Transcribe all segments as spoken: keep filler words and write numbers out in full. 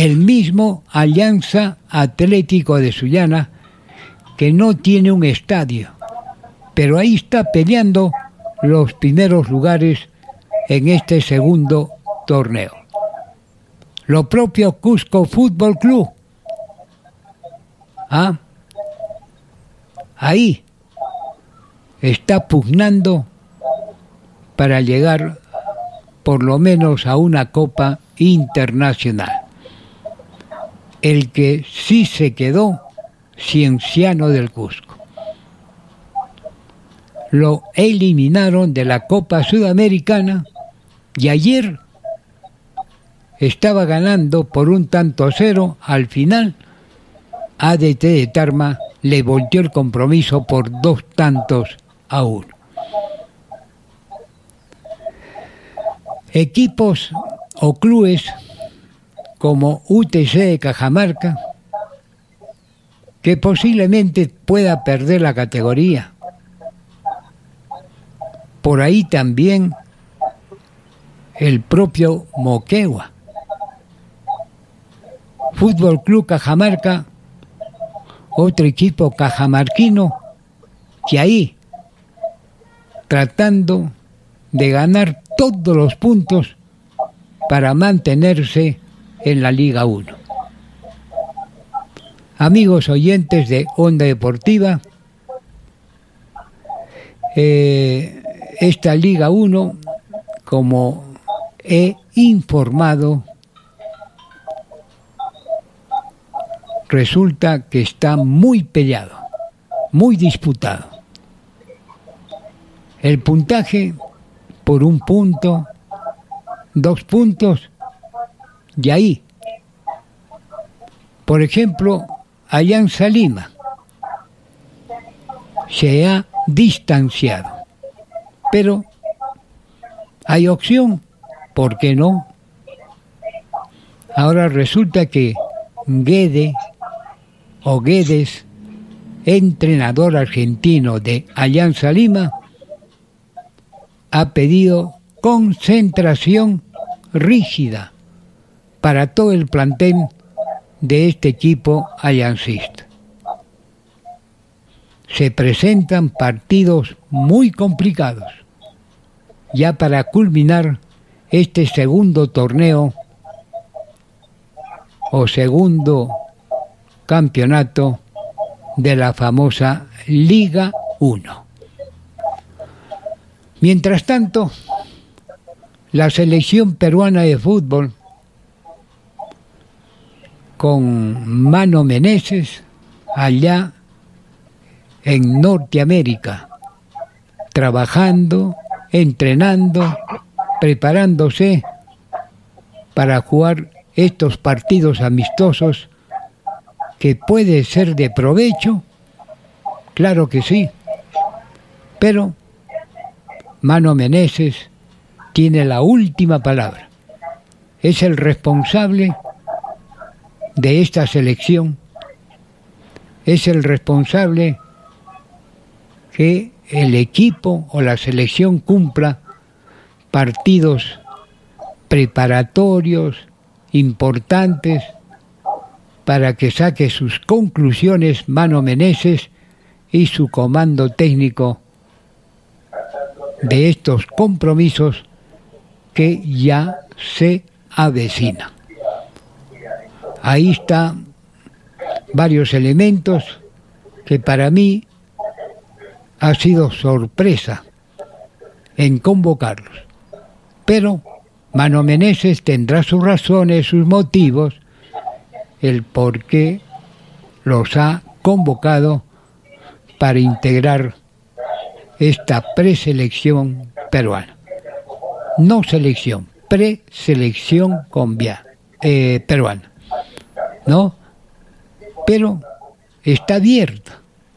el mismo Alianza Atlético de Sullana, que no tiene un estadio, pero ahí está peleando los primeros lugares en este segundo torneo. Lo propio Cusco Fútbol Club. ¿Ah? Ahí está pugnando para llegar por lo menos a una Copa Internacional. El que sí se quedó, Cienciano del Cusco. Lo eliminaron de la Copa Sudamericana y ayer estaba ganando por un tanto a cero. Al final, A D T de Tarma le volteó el compromiso por dos tantos a uno. Equipos o clubes como U T C de Cajamarca, que posiblemente pueda perder la categoría. Por ahí también el propio Moquegua. Fútbol Club Cajamarca, otro equipo cajamarquino, que ahí, tratando de ganar todos los puntos para mantenerse en la Liga uno. Amigos oyentes de Onda Deportiva, eh, esta Liga uno, como he informado, resulta que está muy peleado, muy disputado. El puntaje por un punto, dos puntos, y ahí, por ejemplo, Alianza Lima se ha distanciado, pero hay opción, ¿por qué no? Ahora resulta que Guede o Guedes, entrenador argentino de Alianza Lima, ha pedido concentración rígida para todo el plantel de este equipo aliancista. Se presentan partidos muy complicados ya para culminar este segundo torneo o segundo campeonato de la famosa Liga uno. Mientras tanto, la selección peruana de fútbol, con Mano Meneses allá en Norteamérica, trabajando, entrenando, preparándose para jugar estos partidos amistosos que puede ser de provecho, claro que sí, pero Mano Meneses tiene la última palabra. Es el responsable de esta selección, es el responsable que el equipo o la selección cumpla partidos preparatorios importantes para que saque sus conclusiones Mano Meneses y su comando técnico de estos compromisos que ya se avecinan. Ahí están varios elementos que para mí ha sido sorpresa en convocarlos. Pero Mano Meneses tendrá sus razones, sus motivos, el por qué los ha convocado para integrar esta preselección peruana. No selección, preselección combia, eh, peruana. ¿No? Pero está abierta.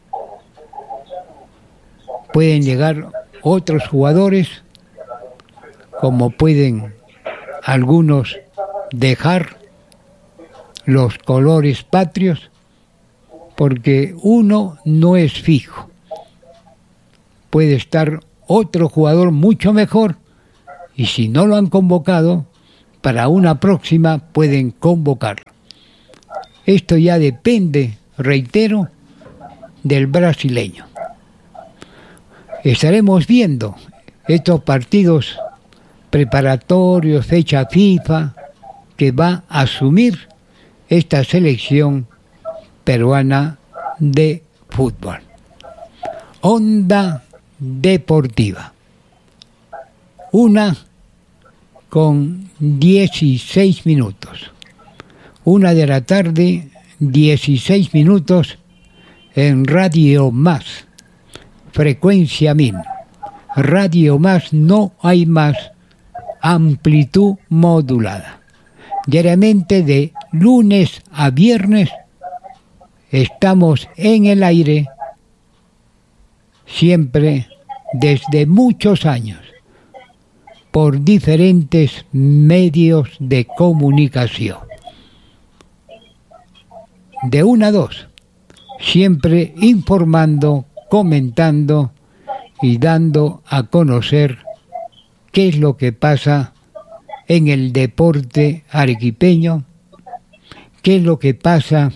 Pueden llegar otros jugadores, como pueden algunos dejar los colores patrios, porque uno no es fijo. Puede estar otro jugador mucho mejor, y si no lo han convocado, para una próxima pueden convocarlo. Esto ya depende, reitero, del brasileño. Estaremos viendo estos partidos preparatorios, fecha FIFA, que va a asumir esta selección peruana de fútbol. Onda Deportiva. Una con dieciséis minutos. Una de la tarde, dieciséis minutos en Radio Más. Frecuencia mil. Radio Más, no hay más. Amplitud modulada. Diariamente de lunes a viernes estamos en el aire, siempre desde muchos años, por diferentes medios de comunicación. De una a dos, siempre informando, comentando y dando a conocer qué es lo que pasa en el deporte arequipeño, qué es lo que pasa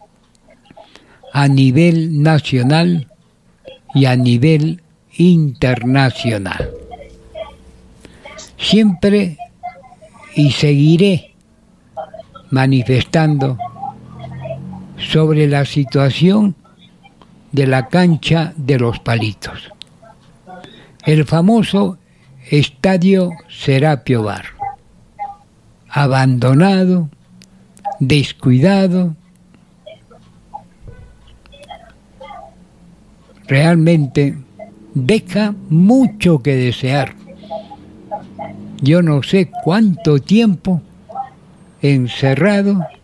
a nivel nacional y a nivel internacional. Siempre y seguiré manifestando sobre la situación de la cancha de Los Palitos, el famoso Estadio Serapio Bar, abandonado, descuidado. Realmente deja mucho que desear. Yo no sé cuánto tiempo encerrado.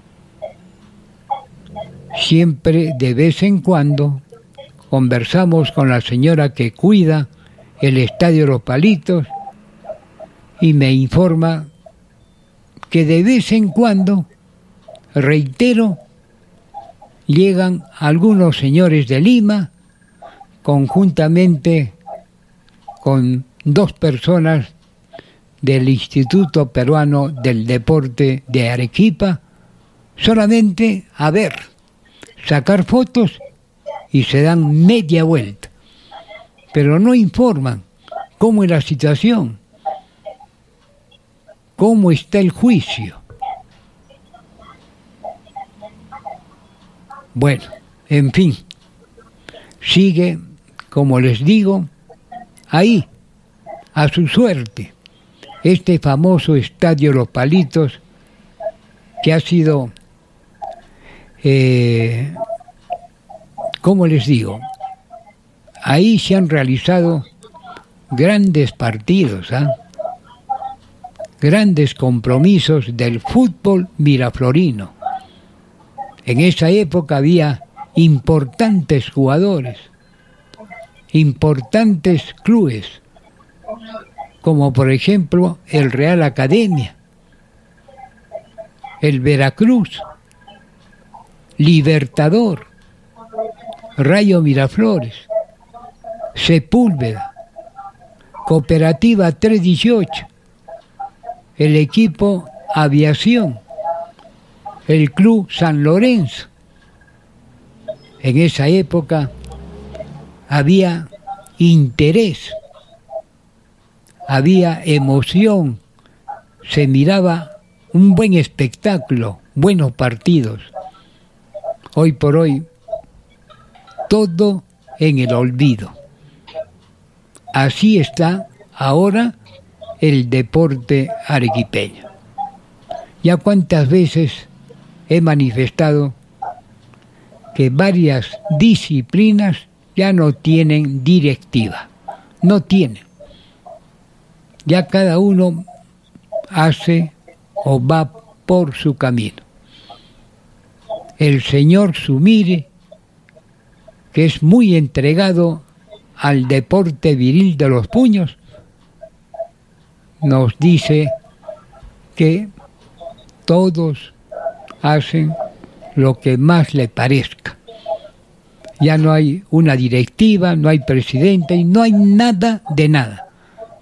Siempre de vez en cuando conversamos con la señora que cuida el Estadio Los Palitos y me informa que de vez en cuando, reitero, llegan algunos señores de Lima conjuntamente con dos personas del Instituto Peruano del Deporte de Arequipa, solamente a ver, sacar fotos y se dan media vuelta, pero no informan cómo es la situación, cómo está el juicio. Bueno, en fin, sigue, como les digo, ahí, a su suerte, este famoso Estadio Los Palitos, que ha sido, eh, ¿cómo les digo? Ahí se han realizado grandes partidos, ¿ah? Grandes compromisos del fútbol miraflorino. En esa época había importantes jugadores, importantes clubes, como por ejemplo el Real Academia, el Veracruz, Libertador, Rayo Miraflores, Sepúlveda, Cooperativa trescientos dieciocho, el equipo Aviación, el Club San Lorenzo. En esa época había interés, había emoción, se miraba un buen espectáculo, buenos partidos. Hoy por hoy, todo en el olvido. Así está ahora el deporte arequipeño. Ya cuántas veces he manifestado que varias disciplinas ya no tienen directiva, no tienen. Ya cada uno hace o va por su camino. El señor Sumire, que es muy entregado al deporte viril de los puños, nos dice que todos hacen lo que más le parezca. Ya no hay una directiva, no hay presidente y no hay nada de nada.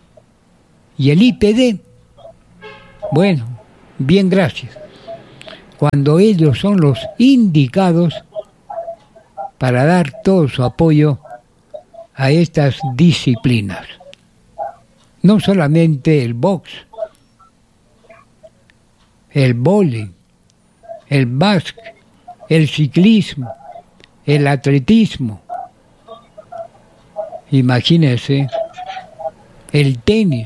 Y el I P D, bueno, bien, gracias. cuando ellos son los indicados para dar todo su apoyo a estas disciplinas. No solamente el box, el vóley, el básquet, el ciclismo, el atletismo. Imagínense, el tenis.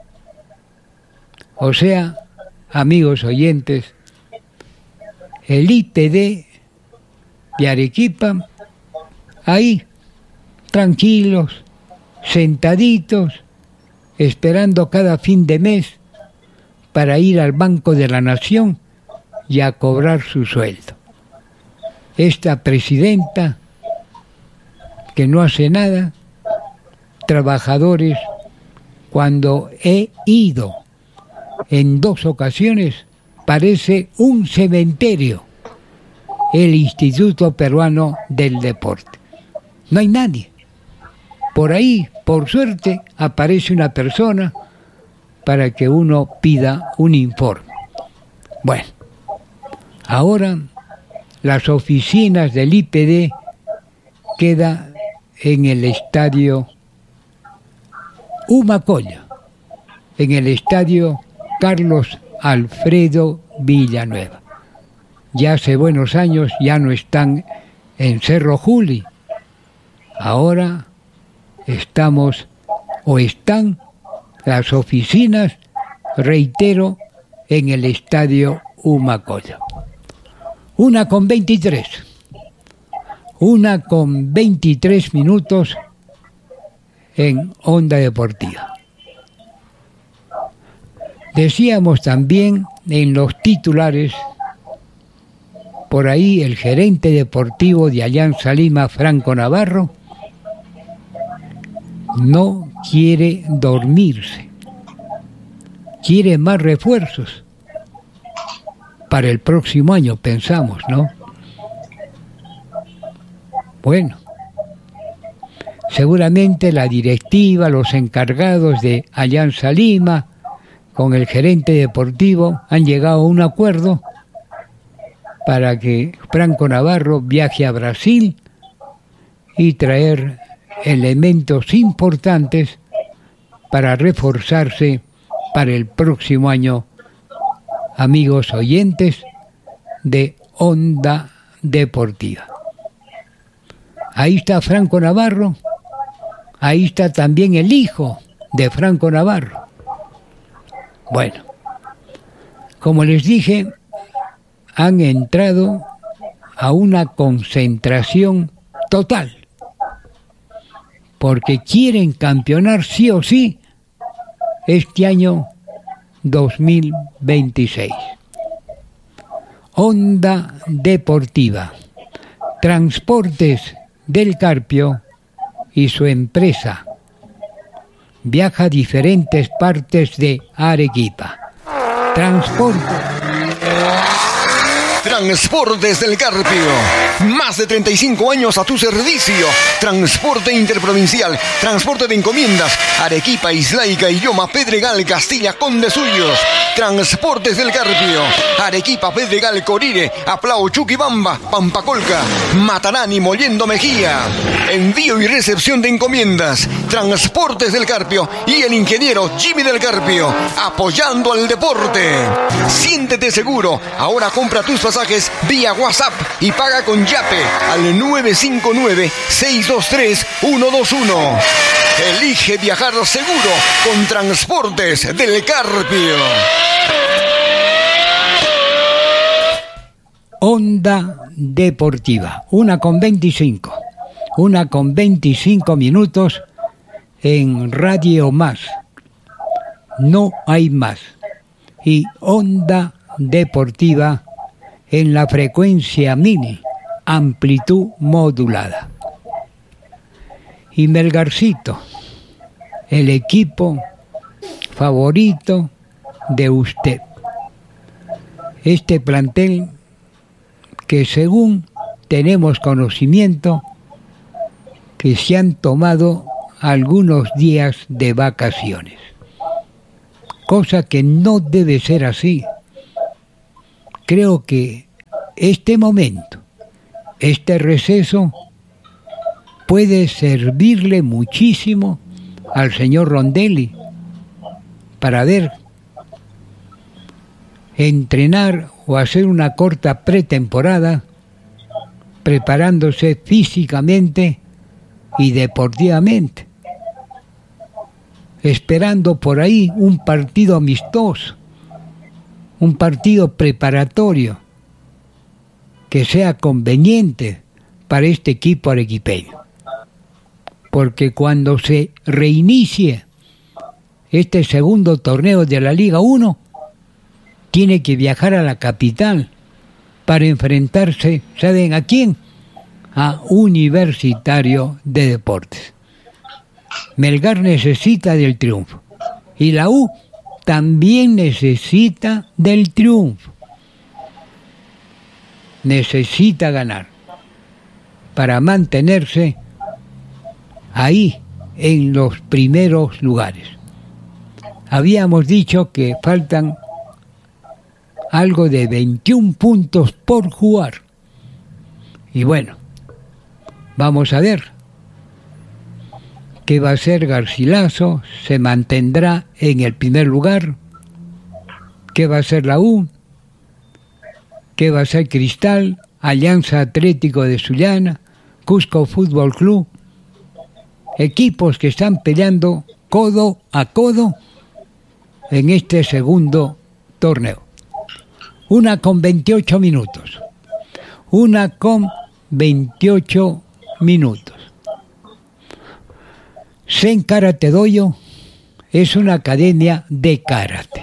O sea, amigos oyentes, el I P D de Arequipa, ahí, tranquilos, sentaditos, esperando cada fin de mes para ir al Banco de la Nación y a cobrar su sueldo. Esta presidenta, que no hace nada, trabajadores, cuando he ido en dos ocasiones, parece un cementerio, el Instituto Peruano del Deporte. No hay nadie. Por ahí, por suerte, aparece una persona para que uno pida un informe. Bueno, ahora las oficinas del I P D quedan en el estadio Humacoya, en el estadio Carlos Alfredo Villanueva. Ya hace buenos años ya no están en Cerro Juli. Ahora estamos o están las oficinas, reitero, en el estadio Humacoya. Una con veintitrés. Una con veintitrés minutos en Onda Deportiva. Decíamos también en los titulares, por ahí el gerente deportivo de Alianza Lima, Franco Navarro, no quiere dormirse, quiere más refuerzos para el próximo año, pensamos, ¿no? Bueno, seguramente la directiva, los encargados de Alianza Lima, con el gerente deportivo, han llegado a un acuerdo para que Franco Navarro viaje a Brasil y traer elementos importantes para reforzarse para el próximo año, amigos oyentes de Onda Deportiva. Ahí está Franco Navarro, ahí está también el hijo de Franco Navarro. Bueno, como les dije, han entrado a una concentración total, porque quieren campeonar sí o sí este año dos mil veintiséis. Onda Deportiva, Transportes del Carpio y su empresa viaja a diferentes partes de Arequipa. Transporte. Transportes del Carpio. Más de treinta y cinco años a tu servicio. Transporte interprovincial, transporte de encomiendas. Arequipa, Islaica, Illoma, Pedregal, Castilla, Conde Suyos. Transportes del Carpio. Arequipa, Pedregal, Corire, Aplao, Chuquibamba, Pampacolca, Matarani, Mollendo Mejía. Envío y recepción de encomiendas. Transportes del Carpio y el ingeniero Jimmy del Carpio, apoyando al deporte. Siéntete seguro. Ahora compra tus pasajes vía WhatsApp y paga con Yape al nueve cinco nueve, seis dos tres, uno dos uno. Elige viajar seguro con Transportes del Carpio. Onda Deportiva, una con veinticinco. Una con veinticinco minutos en Radio Más. No hay más. Y Onda Deportiva en la frecuencia mini, amplitud modulada. Y Melgarcito, el equipo favorito de usted. Este plantel que, según tenemos conocimiento, que se han tomado algunos días de vacaciones, cosa que no debe ser así. Creo que este momento, este receso, puede servirle muchísimo al señor Rondelli para ver, entrenar o hacer una corta pretemporada, preparándose físicamente y deportivamente, esperando por ahí un partido amistoso, un partido preparatorio que sea conveniente para este equipo arequipeño. Porque cuando se reinicie este segundo torneo de la Liga uno, tiene que viajar a la capital para enfrentarse, ¿saben a quién? A Universitario de Deportes. Melgar necesita del triunfo y la U también necesita del triunfo. Necesita ganar para mantenerse ahí en los primeros lugares. Habíamos dicho que faltan algo de veintiún puntos por jugar. Y bueno, vamos a ver qué va a hacer Garcilaso. Se mantendrá en el primer lugar. ¿Qué va a hacer la U? ¿Qué va a hacer Cristal? Alianza Atlético de Sullana, Cusco Fútbol Club. Equipos que están peleando codo a codo en este segundo torneo. Una con veintiocho minutos. Una con veintiocho minutos. Zen Karate Dojo es una academia de karate.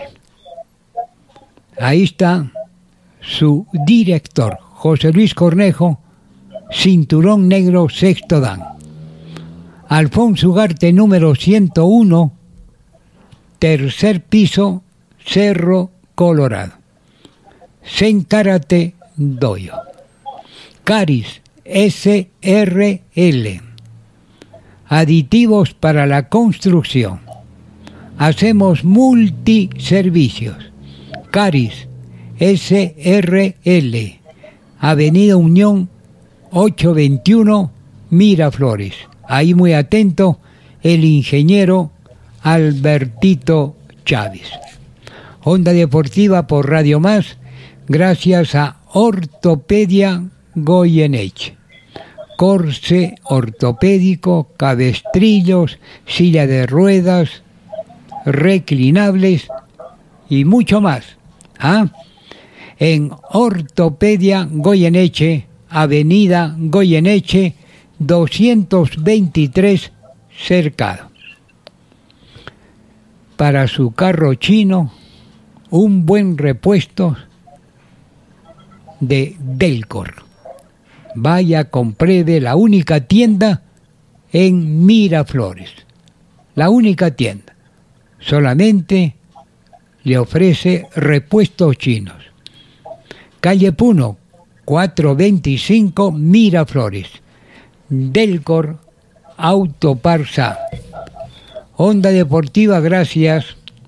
Ahí está su director, José Luis Cornejo, cinturón negro sexto dan. Alfonso Ugarte, número ciento uno, tercer piso, Cerro Colorado. Zen Karate Dojo. Caris S R L. Aditivos para la construcción. Hacemos multiservicios. Caris S R L. Avenida Unión ochocientos veintiuno, Miraflores. Ahí muy atento el ingeniero Albertito Chávez. Onda Deportiva por Radio Más, gracias a Ortopedia Goyeneche. Corse ortopédico, cabestrillos, silla de ruedas, reclinables y mucho más. ¿Ah? En Ortopedia Goyeneche, Avenida Goyeneche, doscientos veintitrés, Cercado. Para su carro chino, un buen repuesto de Delcor. Vaya, compruebe la única tienda en Miraflores. La única tienda. Solamente le ofrece repuestos chinos. Calle Puno, cuatrocientos veinticinco, Miraflores. Delcor Autoparsa. Onda Deportiva, gracias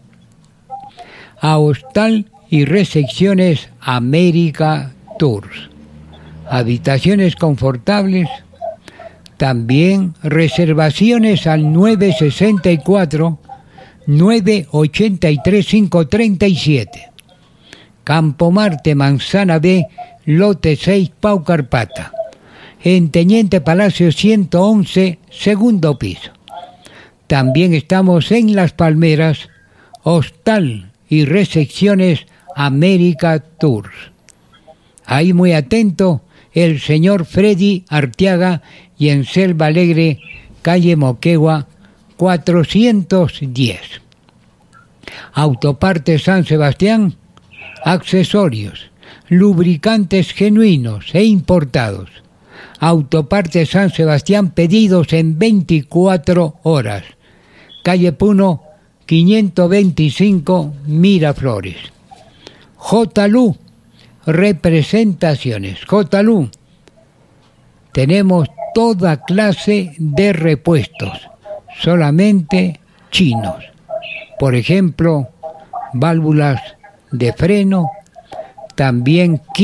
a Hostal y Recepciones América Tours. Habitaciones confortables. También reservaciones al nueve sesenta y cuatro, nueve ochenta y tres, quinientos treinta y siete. Campo Marte, Manzana B, lote seis, Pau Carpata. En Teniente Palacio ciento once, segundo piso. También estamos en Las Palmeras, Hostal y Recepciones América Tours. Ahí muy atento el señor Freddy Arteaga, y en Selva Alegre, calle Moquegua, cuatrocientos diez. Autopartes San Sebastián, accesorios, lubricantes genuinos e importados. Autopartes San Sebastián, pedidos en veinticuatro horas. Calle Puno, quinientos veinticinco, Miraflores. J. Lu, representaciones. J. Lu, tenemos toda clase de repuestos, solamente chinos. Por ejemplo, válvulas de freno, también kit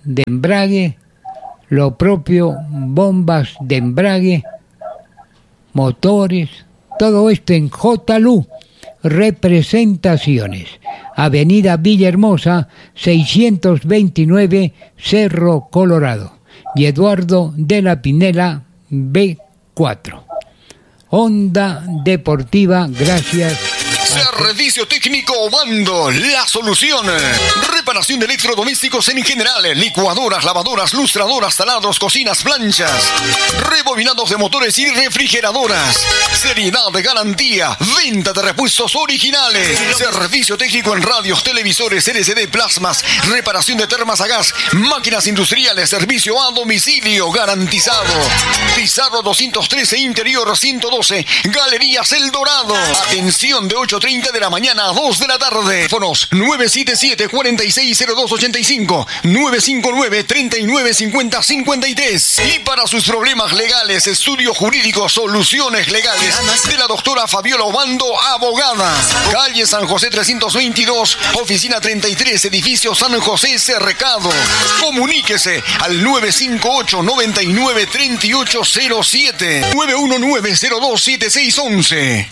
de embrague, lo propio, bombas de embrague, motores, todo esto en J. Lu Representaciones, Avenida Villahermosa, seiscientos veintinueve, Cerro Colorado, y Eduardo de la Pinela, B cuatro. Onda Deportiva, gracias. Servicio técnico Obando, la solución. Reparación de electrodomésticos en general, licuadoras, lavadoras, lustradoras, taladros, cocinas, planchas, rebobinados de motores y refrigeradoras. Seriedad de garantía, venta de repuestos originales. Servicio técnico en radios, televisores, L C D, plasmas, reparación de termas a gas, máquinas industriales, servicio a domicilio garantizado. Pizarro doscientos trece, interior ciento doce, Galerías El Dorado. Atención de ocho treinta de la mañana a dos de la tarde. Teléfonos nueve siete siete, cuatro seis cero dos ocho cinco, nueve cinco nueve, tres nueve cinco cero cinco tres. Y para sus problemas legales, estudio jurídico, soluciones legales de la doctora Fabiola Obando, abogada. Calle San José trescientos veintidós, oficina treinta y tres, edificio San José Cercado. Comuníquese al nueve cinco ocho, nueve nueve, tres ocho cero siete, nueve uno nueve, cero dos siete seis once.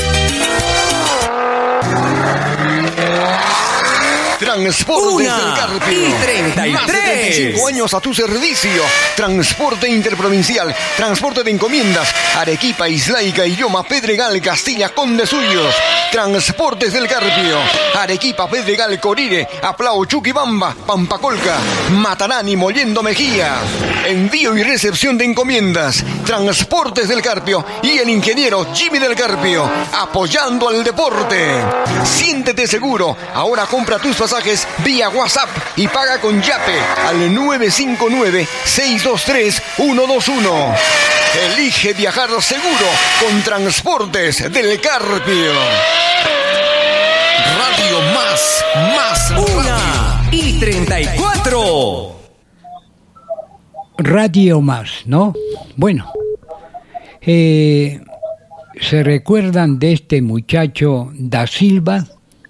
Transportes del Carpio. Y treinta y tres. Más de treinta y cinco años a tu servicio. Transporte interprovincial, transporte de encomiendas, Arequipa, Islaica, Illoma, Pedregal, Castilla, Conde Suyos. Transportes del Carpio. Arequipa, Pedregal, Corire, Aplao, Chuquibamba, Pampacolca, Matarani, Mollendo Mejía. Envío y recepción de encomiendas. Transportes del Carpio y el ingeniero Jimmy del Carpio, apoyando al deporte. Siéntete seguro. Ahora compra tus pasajes vía WhatsApp y paga con Yape al nueve cinco nueve, seis dos tres, uno dos uno. Elige viajar seguro con Transportes del Carpio. Radio Más, más Una y treinta y cuatro. Radio Más, ¿no? Bueno, eh, ¿se recuerdan de este muchacho Da Silva?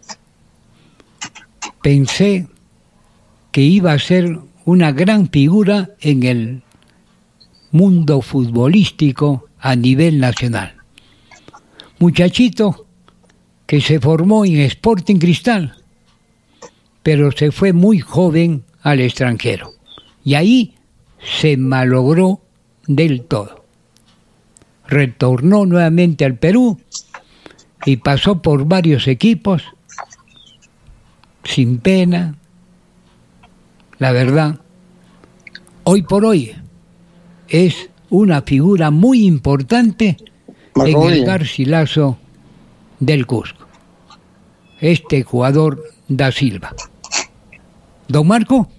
Pensé que iba a ser una gran figura en el mundo futbolístico a nivel nacional. Muchachito que se formó en Sporting Cristal, pero se fue muy joven al extranjero. Y ahí se malogró del todo. Retornó nuevamente al Perú y pasó por varios equipos sin pena. La verdad, hoy por hoy es una figura muy importante en el Garcilaso del Cusco, este jugador Da Silva. Don Marco,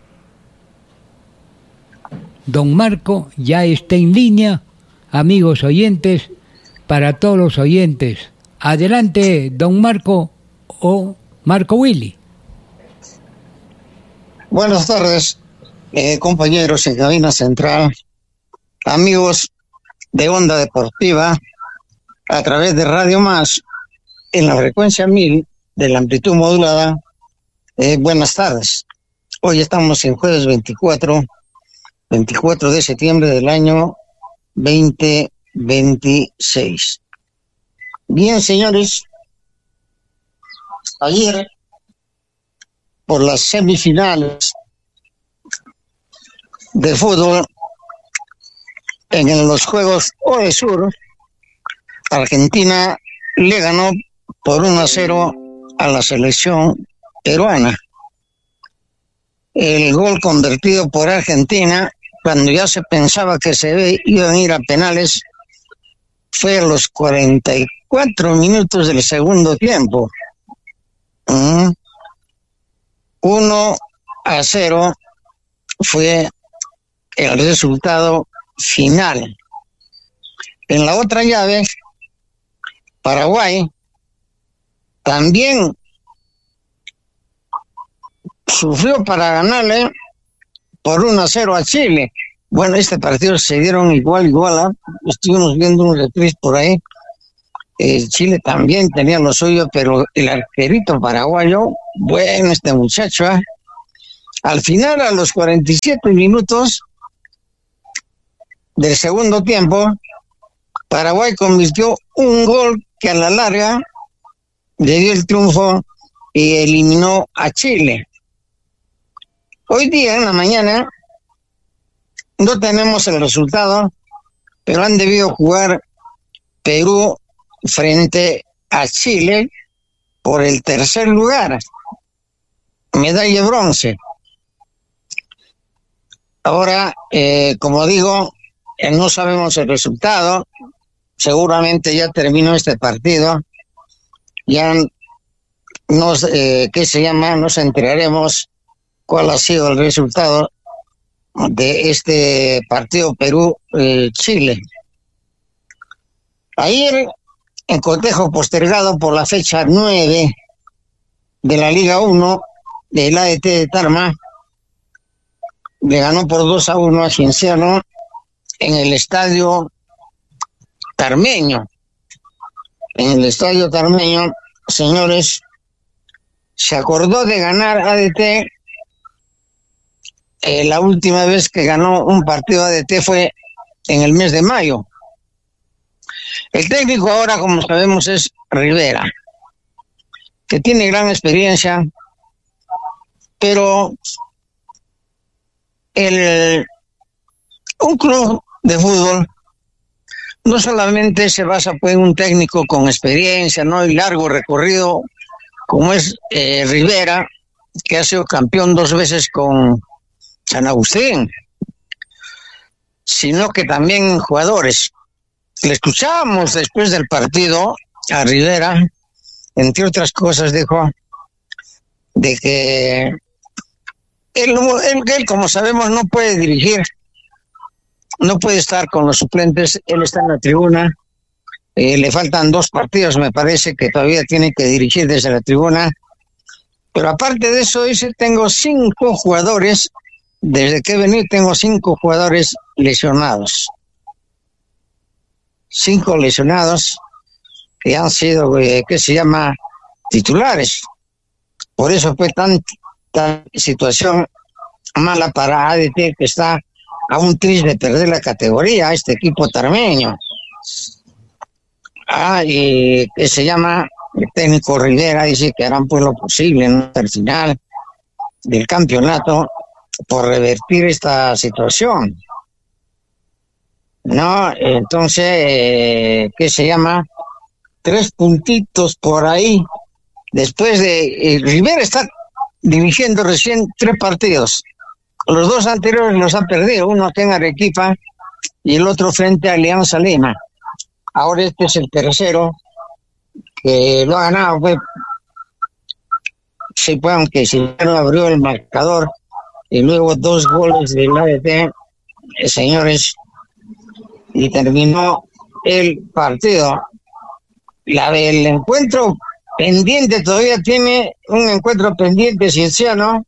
Don Marco ya está en línea, amigos oyentes, para todos los oyentes. Adelante, Don Marco o Marco Willy. Buenas tardes, eh, compañeros en cabina central, amigos de Onda Deportiva, a través de Radio Más, en la frecuencia mil de la amplitud modulada. Eh, buenas tardes. Hoy estamos en jueves veinticuatro de septiembre del año veinte veintiséis. Bien, señores, ayer, por las semifinales de fútbol en los Juegos Odesur, Argentina le ganó por uno a cero a la selección peruana. El gol convertido por Argentina, cuando ya se pensaba que se iban a ir a penales, fue a los cuarenta y cuatro minutos del segundo tiempo. Mm. uno a cero fue el resultado final. En la otra llave, Paraguay también sufrió para ganarle por uno a cero a Chile. Bueno, este partido se dieron igual, igual. ¿eh? Estuvimos viendo un reprise por ahí. Eh, Chile también tenía lo suyo, pero el arquerito paraguayo, bueno, este muchacho, ¿eh? Al final, a los cuarenta y siete minutos del segundo tiempo, Paraguay convirtió un gol que a la larga le dio el triunfo y eliminó a Chile. Hoy día, en la mañana, no tenemos el resultado, pero han debido jugar Perú frente a Chile por el tercer lugar, medalla de bronce. Ahora, eh, como digo, eh, no sabemos el resultado, seguramente ya terminó este partido, ya nos, eh, ¿qué se llama? Nos enteraremos cuál ha sido el resultado de este partido Perú-Chile. Eh, Ayer, en cotejo postergado por la fecha nueve de la Liga uno del A D T de Tarma, le ganó por dos a uno a Cienciano en el estadio Tarmeño. En el estadio Tarmeño, señores, se acordó de ganar A D T. Eh, la última vez que ganó un partido A D T fue en el mes de mayo. El técnico ahora, como sabemos, es Rivera, que tiene gran experiencia, pero el, un club de fútbol no solamente se basa pues, en un técnico con experiencia, ¿no? Y largo recorrido, como es eh, Rivera, que ha sido campeón dos veces con San Agustín, sino que también jugadores. Le escuchábamos después del partido a Rivera, entre otras cosas, dijo de que él, él, él, como sabemos, no puede dirigir, no puede estar con los suplentes, él está en la tribuna, eh, le faltan dos partidos, me parece, que todavía tiene que dirigir desde la tribuna, pero aparte de eso, dice, tengo cinco jugadores, desde que he venido tengo cinco jugadores lesionados. Cinco lesionados que han sido, eh, ¿qué se llama? Titulares. Por eso fue tanta situación mala para A D T, que está a un tris de perder la categoría, este equipo tarmeño. Ah, y que se llama, el técnico Rivera dice que harán pues lo posible, ¿no?, hasta el final del campeonato por revertir esta situación. No, entonces, eh, ¿qué se llama? Tres puntitos por ahí. Después de... Eh, Rivera está dirigiendo recién tres partidos. Los dos anteriores los ha perdido. Uno aquí en Arequipa y el otro frente a Alianza Lima. Ahora este es el tercero que lo ha ganado. Pues, sí, pues, aunque si no abrió el marcador y luego dos goles del A D T, eh, señores... y terminó el partido. La del encuentro pendiente, todavía tiene un encuentro pendiente Cienciano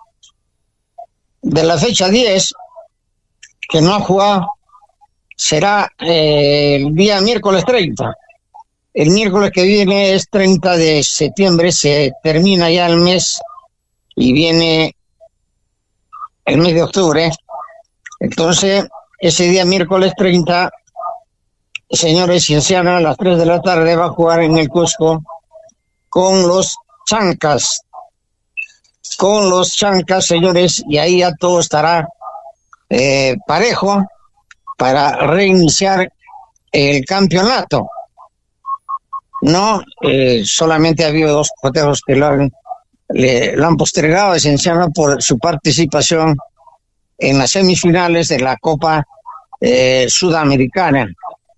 de la fecha diez, que no ha jugado, será eh, el día miércoles treinta. El miércoles que viene es treinta de septiembre, se termina ya el mes y viene el mes de octubre. Entonces, ese día miércoles treinta, señores, Cienciano a las tres de la tarde va a jugar en el Cusco con los Chancas. Con los Chancas, señores, y ahí ya todo estará eh, parejo para reiniciar el campeonato. No, eh, solamente ha habido dos cotejos que lo han, le, lo han postergado a Cienciano por su participación en las semifinales de la Copa eh, Sudamericana.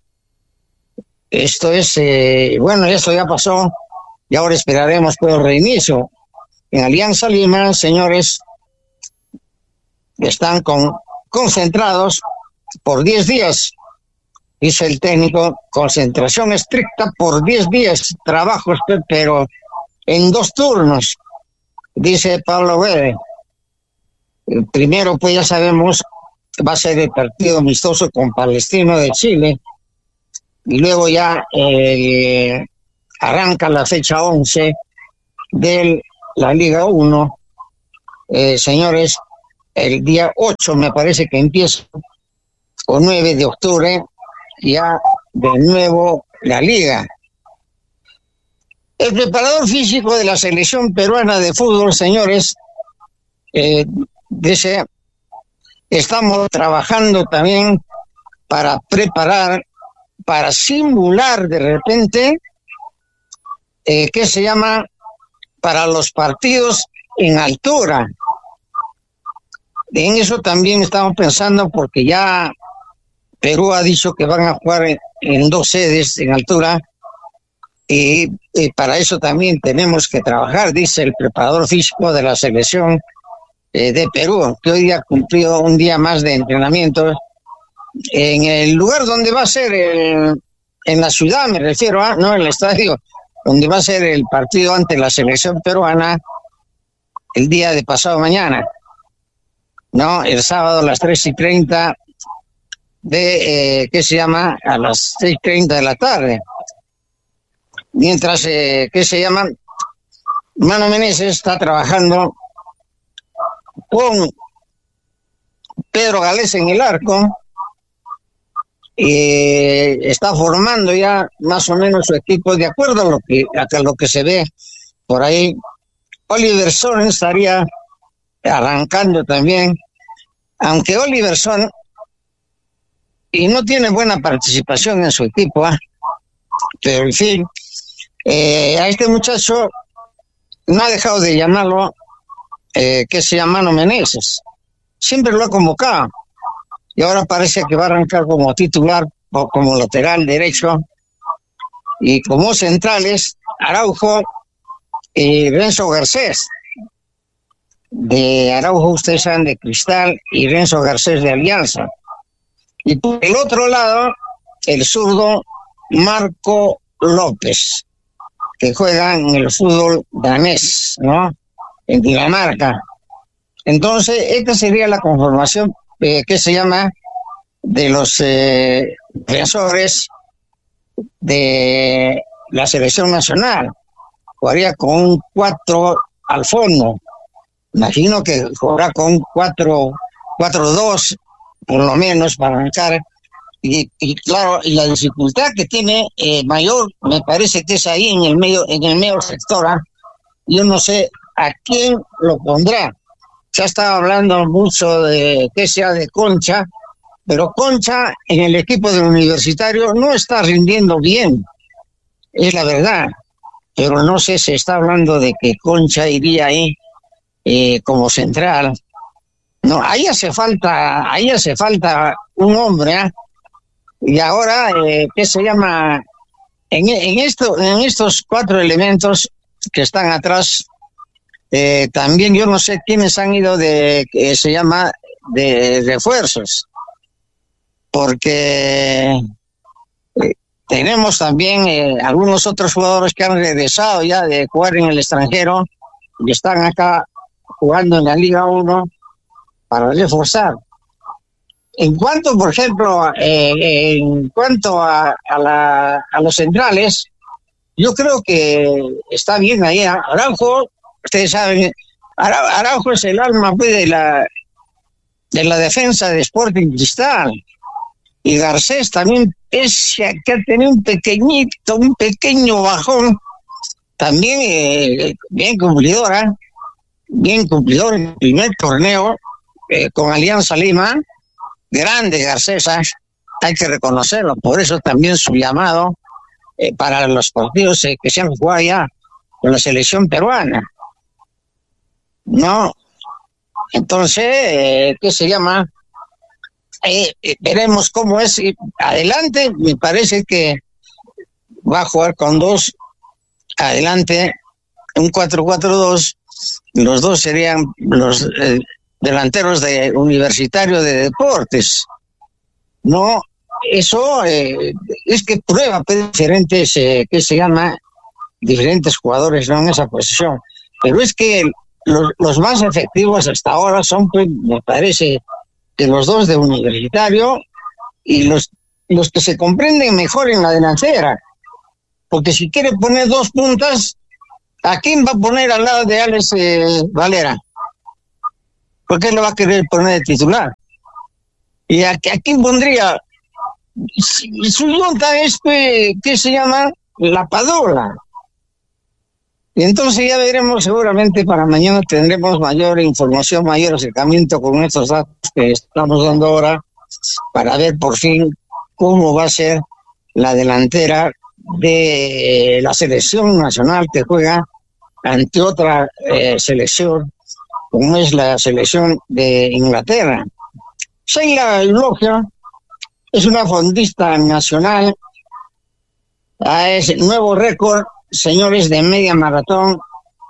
Esto es, eh, bueno, esto ya pasó y ahora esperaremos por el reinicio. En Alianza Lima, señores, están con, concentrados por diez días, dice el técnico, concentración estricta por diez días, trabajos, pero en dos turnos, dice Pablo Guede. El primero, pues ya sabemos, va a ser el partido amistoso con Palestino de Chile. Y luego ya eh, arranca la fecha once de la Liga uno eh, señores, el día ocho me parece que empieza, o nueve de octubre, ya de nuevo la liga. El preparador físico de la selección peruana de fútbol, señores, eh, dice, estamos trabajando también para preparar, para simular de repente, eh, ¿qué se llama? Para los partidos en altura. En eso también estamos pensando, porque ya Perú ha dicho que van a jugar en, en dos sedes en altura, y, y para eso también tenemos que trabajar, dice el preparador físico de la selección eh, de Perú, que hoy día cumplió un día más de entrenamiento en el lugar donde va a ser, el, en la ciudad me refiero, a, no en el estadio, donde va a ser el partido ante la selección peruana el día de pasado mañana, ¿no? El sábado a las tres y treinta de, eh, ¿qué se llama? A las seis y treinta de la tarde. Mientras, eh, ¿qué se llama? Mano Menezes está trabajando con Pedro Galés en el arco, y está formando ya más o menos su equipo de acuerdo a lo que, a lo que se ve por ahí. Oliver Son estaría arrancando también, aunque Oliver Son y no tiene buena participación en su equipo, ¿eh? Pero en fin, eh, a este muchacho no ha dejado de llamarlo, eh, que se llama Mano Menezes, siempre lo ha convocado, y ahora parece que va a arrancar como titular o como lateral derecho, y como centrales Araujo y Renzo Garcés. De Araujo ustedes saben de Cristal, y Renzo Garcés de Alianza. Y por el otro lado, el zurdo Marco López, que juega en el fútbol danés, ¿no? En Dinamarca. Entonces, esta sería la conformación eh, que se llama de los eh, defensores de la selección nacional. Jugaría con un cuatro al fondo. Imagino que jugará con cuatro dos, por lo menos, para arrancar. Y, y claro, y la dificultad que tiene eh, mayor, me parece que es ahí en el medio, en el medio sector, ¿eh? Yo no sé a quién lo pondrá. Ya estaba hablando mucho de que sea de Concha, pero Concha en el equipo del Universitario no está rindiendo bien, es la verdad. Pero no sé, se está hablando de que Concha iría ahí eh, como central. No, ahí hace falta, ahí hace falta un hombre, ¿eh? Y ahora, eh, ¿qué se llama? En, en, esto, en estos cuatro elementos que están atrás, eh, también yo no sé quiénes han ido de, que se llama, de refuerzos, porque eh, tenemos también eh, algunos otros jugadores que han regresado ya de jugar en el extranjero y están acá jugando en la Liga uno para reforzar. En cuanto, por ejemplo, eh, en cuanto a, a, la, a los centrales, yo creo que está bien ahí. Araujo, ustedes saben, Araujo es el alma pues, de la de la defensa de Sporting Cristal. Y Garcés también, pese a que ha tenido un pequeñito, un pequeño bajón, también eh, bien cumplidora, bien cumplidor en el primer torneo eh, con Alianza Lima. Grande Garcés, ¿eh? Hay que reconocerlo, por eso también su llamado eh, para los partidos eh, que se han jugado ya con la selección peruana, ¿no? Entonces, eh, ¿qué se llama? Eh, eh, veremos cómo es. Adelante, me parece que va a jugar con dos, adelante, un cuatro cuatro dos, los dos serían los... Eh, delanteros de Universitario de Deportes, no, eso eh, es que prueba pues, diferentes, eh, ¿qué se llama? Diferentes jugadores, ¿no? En esa posición, pero es que los, los más efectivos hasta ahora son, pues, me parece, que los dos de Universitario y los, los que se comprenden mejor en la delantera, porque si quiere poner dos puntas, ¿a quién va a poner al lado de Alex eh, Valera? ¿Por qué le va a querer poner de titular? Y aquí, aquí pondría, su yunta es, ¿qué se llama? La Padula. Y entonces ya veremos, seguramente para mañana tendremos mayor información, mayor acercamiento con estos datos que estamos dando ahora, para ver por fin cómo va a ser la delantera de la selección nacional que juega ante otra eh, selección, como es la selección de Inglaterra. Sheila Eulogio es una fondista nacional, a ese nuevo récord, señores, de media maratón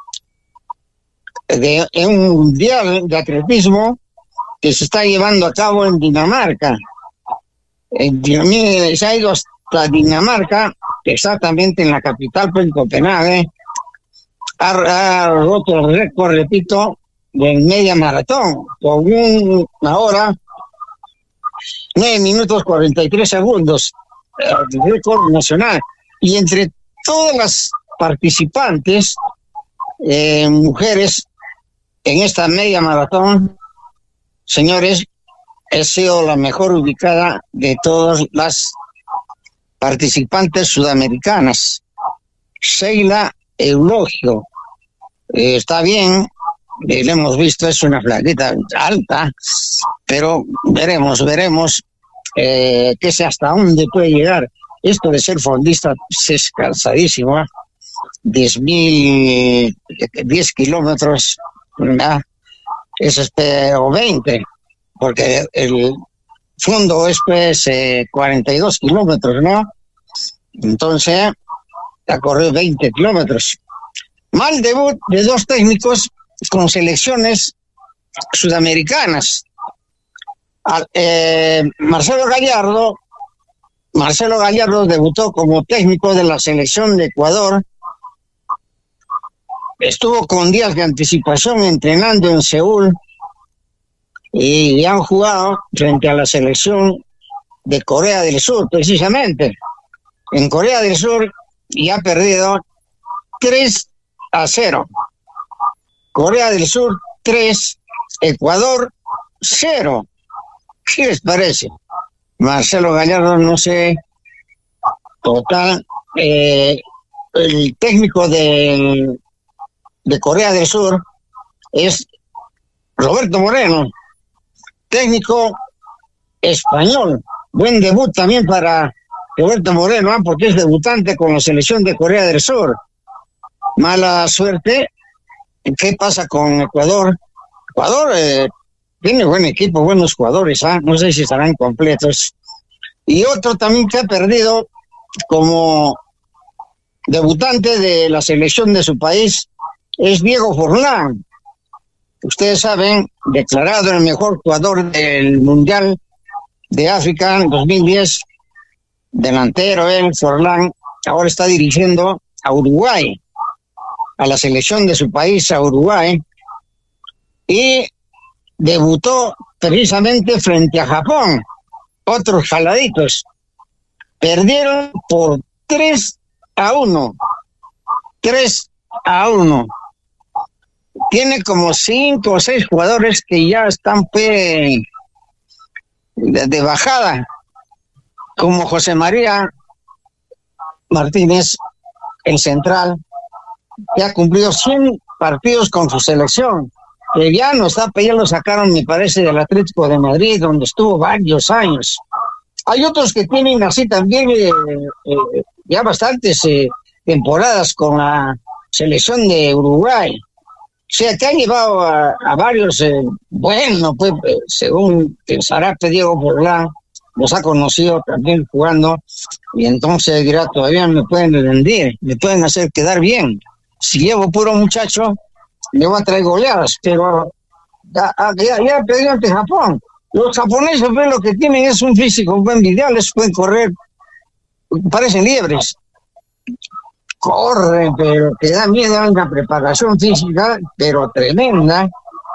de, de un mundial de atletismo que se está llevando a cabo en Dinamarca. En, se ha ido hasta Dinamarca, exactamente en la capital, pues, en Copenhague. Ha, ha roto el récord, repito, de media maratón, con un, una hora, nueve minutos cuarenta y tres segundos, el récord nacional. Y entre todas las participantes, eh, mujeres, en esta media maratón, señores, he sido la mejor ubicada de todas las participantes sudamericanas. Sheila Eulogio, eh, está bien, eh, lo hemos visto, es una flaquita alta, pero veremos, veremos eh, que sé hasta dónde puede llegar. Esto de ser fondista es cansadísimo, ¿eh? diez mil, diez kilómetros, ¿verdad? Es este, o veinte, porque el fondo es pues eh, cuarenta y dos kilómetros, ¿no? Entonces, ha corrido veinte kilómetros. Mal debut de dos técnicos con selecciones sudamericanas. Al, eh, Marcelo Gallardo, Marcelo Gallardo debutó como técnico de la selección de Ecuador. Estuvo con días de anticipación entrenando en Seúl y han jugado frente a la selección de Corea del Sur, precisamente. En Corea del Sur y ha perdido tres a cero. Corea del Sur tres, Ecuador cero. ¿Qué les parece? Marcelo Gallardo, no sé, total, eh, el técnico de, de Corea del Sur es Roberto Moreno, técnico español. Buen debut también para Roberto Moreno, ¿eh? Porque es debutante con la selección de Corea del Sur. Mala suerte. ¿Qué pasa con Ecuador? Ecuador eh, tiene buen equipo, buenos jugadores, ¿eh? No sé si estarán completos. Y otro también que ha perdido como debutante de la selección de su país es Diego Forlán. Ustedes saben, declarado el mejor jugador del Mundial de África en dos mil diez, delantero él, Forlán, ahora está dirigiendo a Uruguay, a la selección de su país, a Uruguay, y debutó precisamente frente a Japón. Otros jaladitos perdieron por tres a uno. tres a uno. Tiene como cinco o seis jugadores que ya están pe, de, de bajada, como José María Martínez, el central, que ha cumplido cien partidos con su selección, que ya no está, ya lo sacaron, me parece, del Atlético de Madrid, donde estuvo varios años. Hay otros que tienen así también eh, eh, ya bastantes eh, temporadas con la selección de Uruguay. O sea, que ha llevado a, a varios, eh, bueno, pues según pensará Diego Forlán, los ha conocido también jugando, y entonces dirá, todavía me pueden rendir, me pueden hacer quedar bien. Si llevo puro muchacho, le voy a traer goleadas, pero ya, ya, ya perdió ante Japón. Los japoneses, pues, lo que tienen es un físico buen ideal, les pueden correr, parecen liebres. Corren, pero te da miedo, una preparación física, pero tremenda.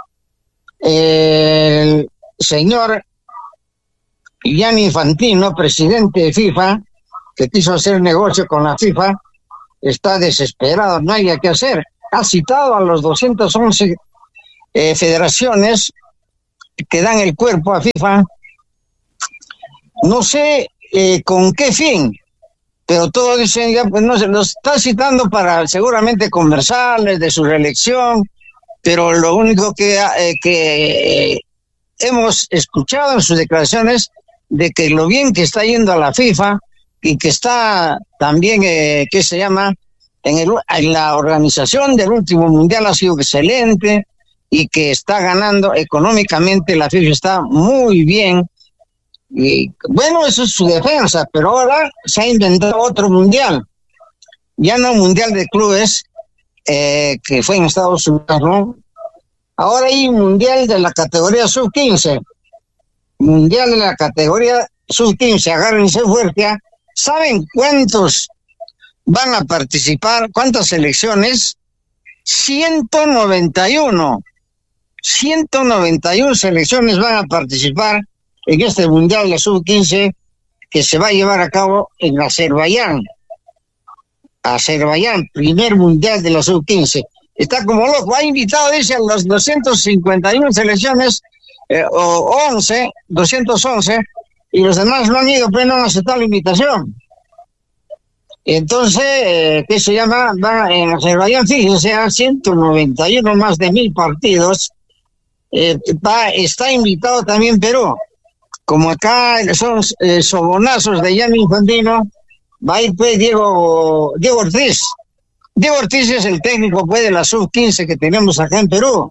El señor Gianni Infantino, presidente de FIFA, que quiso hacer negocio con la FIFA, está desesperado, no hay qué hacer. Ha citado a los doscientas once eh, federaciones que dan el cuerpo a FIFA. No sé eh, con qué fin, pero todos dicen, ya, pues no se los está citando para seguramente conversarles de su reelección, pero lo único que, eh, que eh, hemos escuchado en sus declaraciones de que lo bien que está yendo a la FIFA y que está también, eh, ¿qué se llama? En, el, en la organización del último mundial ha sido excelente y que está ganando económicamente, la FIFA está muy bien. Y bueno, eso es su defensa, pero ahora se ha inventado otro mundial, ya no mundial de clubes, eh, que fue en Estados Unidos, ¿no? Ahora hay un mundial de la categoría sub quince, mundial de la categoría sub quince, agárrense fuerte. ¿Saben cuántos van a participar? ¿Cuántas selecciones? ciento noventa y uno. ciento noventa y uno selecciones van a participar en este mundial de la sub quince que se va a llevar a cabo en Azerbaiyán. Azerbaiyán, primer mundial de la sub quince. Está como loco, ha invitado, dice, a las doscientas cincuenta y una selecciones, eh, o once, doscientos once, y los demás no han ido, pero no han aceptado la invitación. Entonces, eh, ¿qué se llama? Va en Azerbaiyán, fíjense, a ciento noventa y uno, más de mil partidos. Eh, va, está invitado también Perú. Como acá son eh, sobonazos de Gianni Infantino, va a ir pues Diego, Diego Ortiz. Diego Ortiz es el técnico pues de la sub quince que tenemos acá en Perú.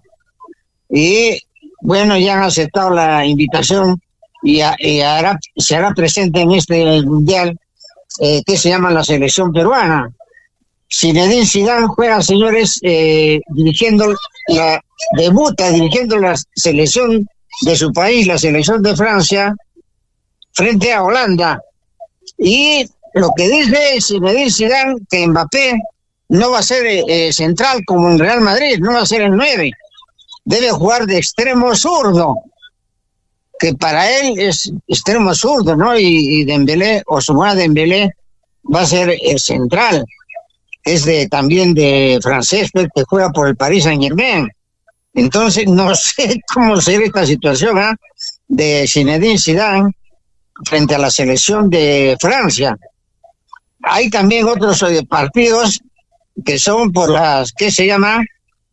Y bueno, ya han aceptado la invitación y, a, y hará, se hará presente en este mundial eh, que se llama la selección peruana. Zinedine Zidane juega, señores, eh, dirigiendo la, debuta dirigiendo la selección de su país, la selección de Francia, frente a Holanda. Y lo que dice Zinedine Zidane, que Mbappé no va a ser eh, central como en Real Madrid, no va a ser el nueve, debe jugar de extremo zurdo, que para él es extremo zurdo, ¿no? Y, y Dembélé, Ousmane Dembélé, va a ser el central. Es de también de francés, que juega por el Paris Saint-Germain. Entonces, no sé cómo será esta situación ¿eh? de Zinedine Zidane frente a la selección de Francia. Hay también otros eh, partidos que son por las, ¿qué se llama?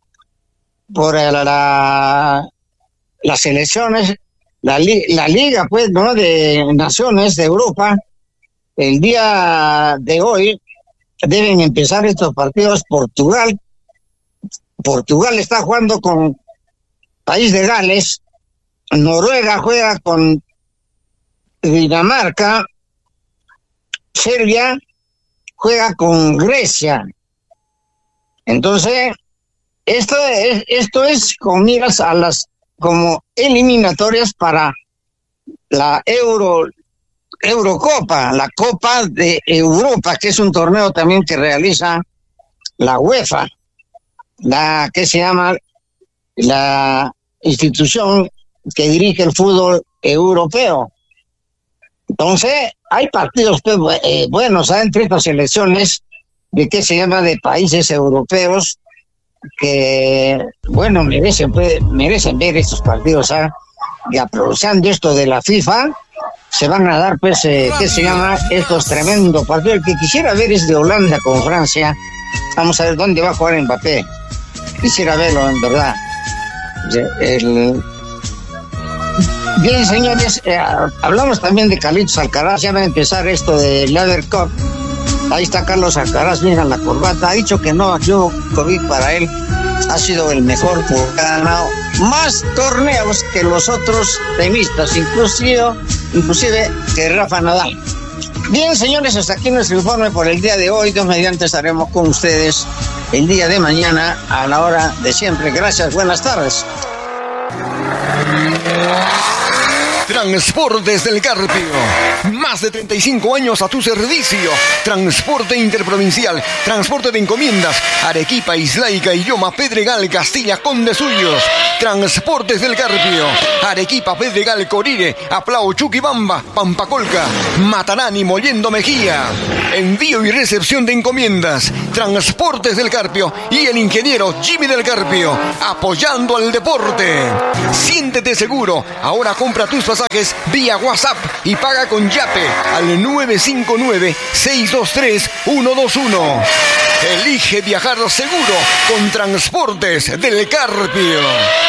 Por la, la, las selecciones, la, la Liga, pues, ¿no? De Naciones de Europa. El día de hoy deben empezar estos partidos. Portugal Portugal está jugando con País de Gales, Noruega juega con Dinamarca, Serbia juega con Grecia. Entonces, esto es, esto es con miras a las como eliminatorias para la Euro Eurocopa, la Copa de Europa, que es un torneo también que realiza la UEFA. La que se llama la institución que dirige el fútbol europeo. Entonces hay partidos pues, eh, buenos ¿eh? entre estas selecciones de que se llama de países europeos que bueno merecen pues, merecen ver estos partidos ¿eh? y aprovechando esto de la FIFA se van a dar pues eh, que se llama estos tremendos partidos. El que quisiera ver es de Holanda con Francia. Vamos a ver dónde va a jugar Mbappé. Quisiera verlo, en verdad. El... Bien, señores, eh, hablamos también de Carlitos Alcaraz. Ya va a empezar esto de Lever Cup. Ahí está Carlos Alcaraz, mira la corbata. Ha dicho que no, yo COVID para él ha sido el mejor porque ha ganado más torneos que los otros tenistas, inclusive, inclusive que Rafa Nadal. Bien, señores, hasta aquí nuestro informe por el día de hoy. Dios mediante estaremos con ustedes el día de mañana a la hora de siempre. Gracias, buenas tardes. Transportes del Carpio. Más de treinta y cinco años a tu servicio. Transporte interprovincial, transporte de encomiendas. Arequipa, Islaica, Illoma, Pedregal, Castilla, Conde Suyos. Transportes del Carpio. Arequipa, Pedregal, Corire, Aplao, Chuquibamba, Pampacolca, Matarani, Mollendo Mejía. Envío y recepción de encomiendas. Transportes del Carpio y el ingeniero Jimmy del Carpio, apoyando al deporte. Siéntete seguro. Ahora compra tus pasajes vía WhatsApp y paga con Yape al nueve cinco nueve, seis dos tres, uno dos uno. Elige viajar seguro con Transportes del Carpio.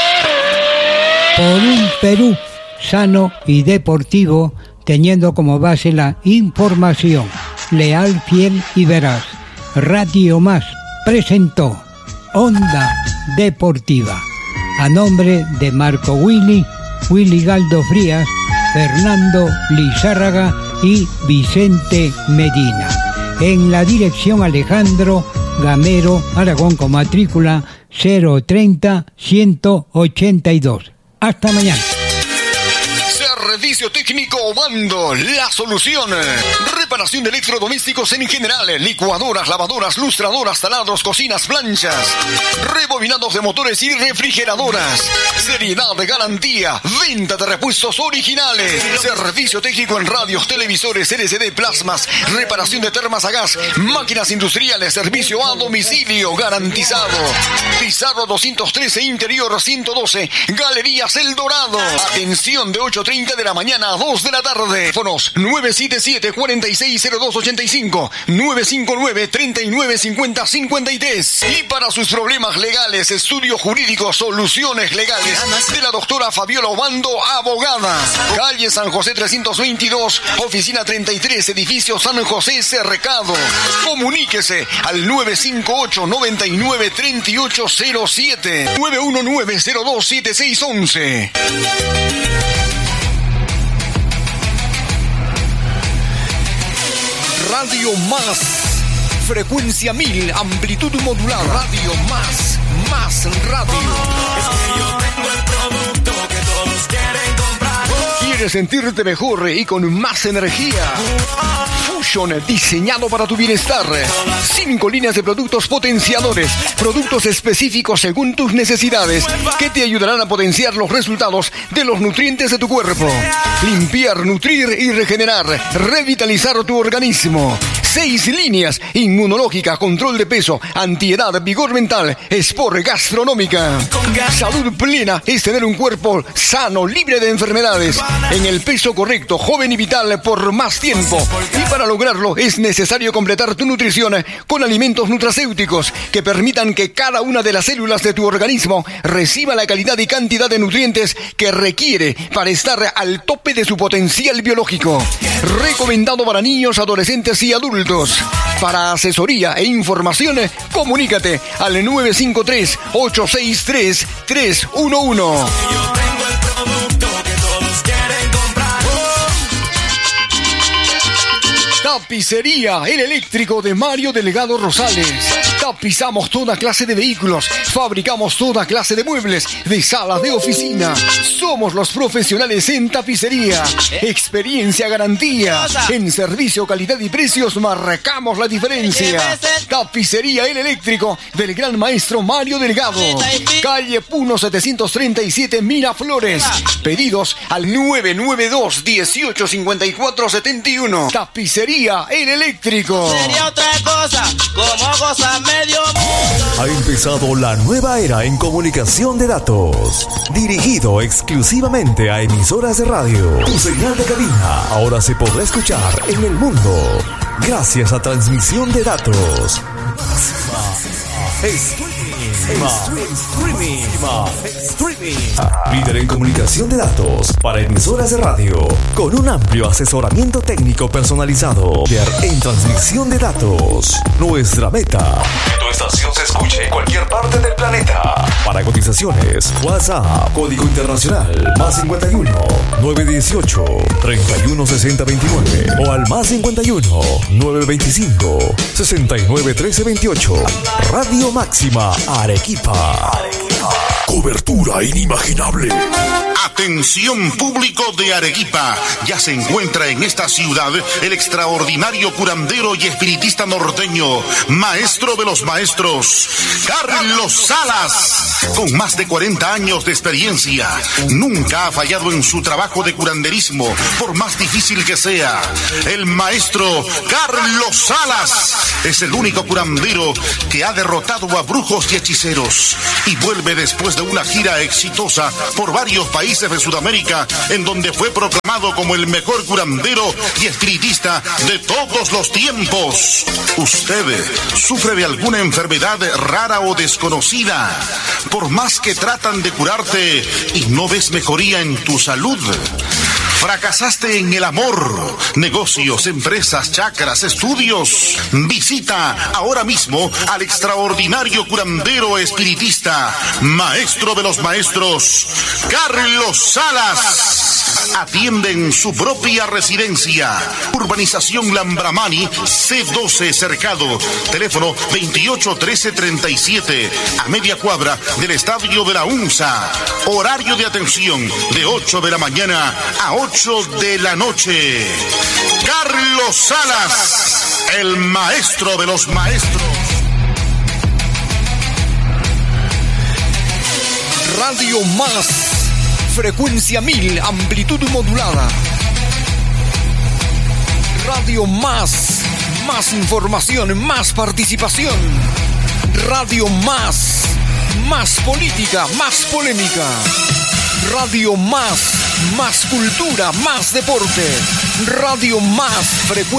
Por un Perú sano y deportivo, teniendo como base la información, leal, fiel y veraz. Radio Más presentó Onda Deportiva. A nombre de Marco Willy, Willy Galdo Frías, Fernando Lizárraga y Vicente Medina. En la dirección Alejandro Gamero Aragón con matrícula cero treinta, ciento ochenta y dos. Hasta mañana. Servicio técnico Obando, la solución. Reparación de electrodomésticos en general, licuadoras, lavadoras, lustradoras, taladros, cocinas, planchas, rebobinados de motores y refrigeradoras. Seriedad de garantía, venta de repuestos originales. Servicio técnico en radios, televisores, L C D, plasmas, reparación de termas a gas, máquinas industriales, servicio a domicilio garantizado. Pizarro doscientos trece, interior ciento doce, Galerías El Dorado. Atención de ocho treinta de la mañana a dos de la tarde. Fonos nueve siete siete, cuatro seis cero dos ocho cinco, nueve cinco nueve, treinta y nueve cincuenta, cincuenta y tres. Y para sus problemas legales, estudio jurídico, soluciones legales de la doctora Fabiola Obando, abogada. Calle San José trescientos veintidós, oficina treinta y tres, edificio San José Cercado. Comuníquese al nueve cinco ocho, noventa y nueve, treinta y ocho cero siete, nueve uno nueve, cero dos siete seis once. Radio Más, frecuencia mil, amplitud modular. Radio Más, más radio. Es que yo tengo el producto que todos quieren comprar. ¿Quieres sentirte mejor y con más energía? Fusion, diseñado para tu bienestar. Cinco líneas de productos potenciadores, productos específicos según tus necesidades, que te ayudarán a potenciar los resultados de los nutrientes de tu cuerpo. Limpiar, nutrir y regenerar, revitalizar tu organismo. Seis líneas: inmunológica, control de peso, antiedad, vigor mental, sport, gastronómica. Salud plena es tener un cuerpo sano, libre de enfermedades, en el peso correcto, joven y vital por más tiempo. Y para lograrlo es necesario completar tu nutrición con alimentos nutracéuticos que permitan que cada una de las células de tu organismo reciba la calidad y cantidad de nutrientes que requiere para estar al tope de su potencial biológico. Recomendado para niños, adolescentes y adultos. Para asesoría e información, comunícate al nueve cinco tres, ocho seis tres, tres uno uno. Tapicería El Eléctrico de Mario Delgado Rosales. Tapizamos toda clase de vehículos, fabricamos toda clase de muebles, de salas de oficina. Somos los profesionales en tapicería. Experiencia, garantía. En servicio, calidad y precios marcamos la diferencia. Tapicería El Eléctrico del gran maestro Mario Delgado. Calle Puno setecientos treinta y siete, Miraflores. Pedidos al nueve nueve dos, dieciocho cincuenta y cuatro setenta y uno. Tapicería El Eléctrico. Sería otra cosa, como cosa medio mundo. Ha empezado la nueva era en comunicación de datos, dirigido exclusivamente a emisoras de radio. Tu señal de cabina ahora se podrá escuchar en el mundo gracias a transmisión de datos. Streaming. Streaming. Líder en comunicación de datos para emisoras de radio, con un amplio asesoramiento técnico personalizado. En transmisión de datos, nuestra meta: que tu estación se escuche en cualquier parte del planeta. Para cotizaciones, WhatsApp, código internacional, más cincuenta y uno, nueve uno ocho, tres uno seis cero dos nueve o al más cincuenta y uno, nueve veinticinco, sesenta y nueve trece veintiocho. Radio Máxima Arequipa. Arequipa. Cobertura inimaginable. Atención público de Arequipa, ya se encuentra en esta ciudad el extraordinario curandero y espiritista norteño, maestro de los maestros, Carlos Salas. Con más de cuarenta años de experiencia, nunca ha fallado en su trabajo de curanderismo, por más difícil que sea. El maestro Carlos Salas es el único curandero que ha derrotado a brujos y hechiceros y vuelve después de una gira exitosa por varios países de Sudamérica, en donde fue proclamado como el mejor curandero y espiritista de todos los tiempos. ¿Usted sufre de alguna enfermedad rara o desconocida? Por más que tratan de curarte y no ves mejoría en tu salud. ¿Fracasaste en el amor, negocios, empresas, chakras, estudios? Visita ahora mismo al extraordinario curandero espiritista, maestro de los maestros, Carlos Salas. Atiende en su propia residencia. Urbanización Lambramani, C doce Cercado. Teléfono veintiocho trece treinta y siete, a media cuadra del estadio de la UNSA. Horario de atención de ocho de la mañana a ocho de la noche. Carlos Salas, el maestro de los maestros. Radio Más, frecuencia mil, amplitud modulada. Radio Más, más información, más participación. Radio Más, más política, más polémica. Radio Más, más cultura, más deporte. Radio Más, frecuencia